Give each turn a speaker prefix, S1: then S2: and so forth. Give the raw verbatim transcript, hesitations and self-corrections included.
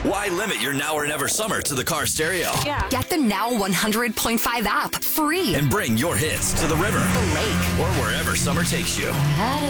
S1: Why limit your now or never summer to the car stereo?
S2: Yeah.
S3: Get the Now one hundred point five app free.
S1: And bring your hits to the river,
S3: The lake.
S1: or wherever summer takes you.